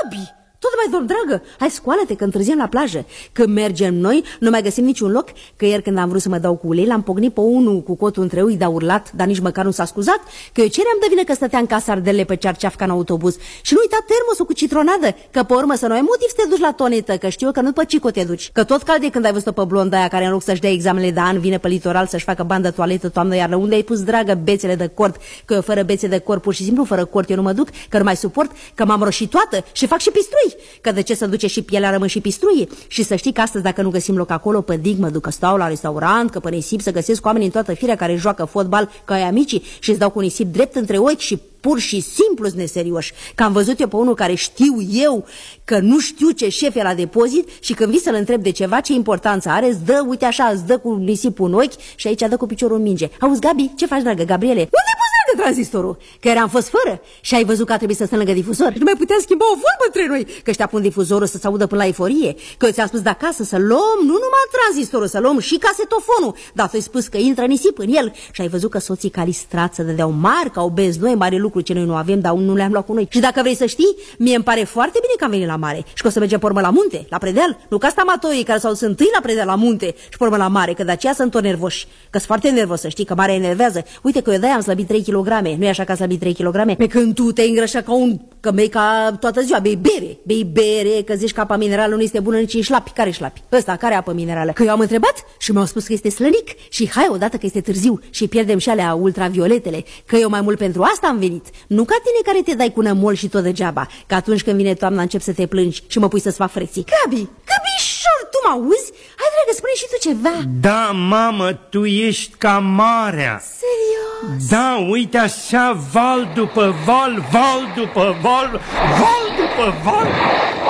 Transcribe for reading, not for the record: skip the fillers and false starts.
Gabi! Tot mai dorm, dragă, hai scoală-te că întârziem la plajă. Când mergem noi, nu mai găsim niciun loc. Că ieri când am vrut să mă dau cu ulei, l-am pocnit pe unul cu cotul între ui, dar urlat, dar nici măcar nu s-a scuzat. Că eu ceream de vină că stătea în casa ardele pe cearceaf ca în autobuz. Și nu uita termosul cu citronadă, că pe urmă să nu ai motiv să te duci la tonetă, că știu eu că nu pe Cico te duci. Că tot calde când ai văzut-o pe blonda aia care în loc să-și dea examenele de an vine pe litoral să-și facă bani de toaletă toamnă-iarnă. Unde ai pus, dragă, bețele de cort? Că eu fără bețe de cort, pur și simplu fără cort, eu nu mă duc, că nu mai suport, că m-am roșitoată și fac și pistrui. Că de ce să duce și pielea, rămân și pistruie. Și să știi că astăzi, dacă nu găsim loc acolo, pe dig mă duc, că stau la restaurant, că pe nisip să găsesc oameni în toată firea care joacă fotbal ca ai amicii și îți dau cu nisip drept între ochi și pur și simplu-s neserioși. Că am văzut eu pe unul care știu eu că nu știu ce șef e la depozit și când vii să-l întreb de ceva, ce importanță are, îți dă, uite așa, îți dă cu nisipul în ochi și aici dă cu piciorul în minge. Auzi, Gabi, ce faci, dragă Gabriele? Unde pus, dragă, tranzistorul? Că eram fost fără și ai văzut că a trebuit să stă lângă difuzor. Nu mai putea schimba o vorbă între noi, că ăștia pun difuzorul să se audă până la eforie. Că eu ți-am spus de acasă să luăm nu numai tranzistorul, să luăm și casetofonul. Dar tu ai spus că intră nisip în el și ai văzut că soții Calistrat să dădeau mari, că au bez noi, mare lucru ce noi nu avem, dar nu le-am luat cu noi. Și dacă vrei să știi, mie îmi pare foarte bine că am venit la mare și că o să mergem pe urmă la munte, la predeal. Nu ca asta amatorii care s-au întâi la predeal la munte și pe urmă la mare, că de aceea sunt tot nervoși. Că sunt foarte nervos, să știi, că marea enervează. Uite că eu de-aia am slăbit 3 kg. Nu e așa că am slăbit 3 kg? Pe când tu te-ai îngrășat ca un... că bei ca toată ziua, bei bere, că zici că apa minerală nu este bună nici în șlapi. Care șlapi? Ăsta, care apă minerală? Că eu am întrebat și mi-au spus că este slănic și hai odată că este târziu și pierdem și alea ultravioletele, că eu mai mult pentru asta am venit. Nu ca tine care te dai cu nămol și tot degeaba, că atunci când vine toamna încep să te plângi și mă pui să-ți fac frecții. Gabișor, tu mă auzi? Hai, dragă, spune și tu ceva. Da, mamă, tu ești ca marea. Serios? Da, uite așa, val după val, val după val, val după val.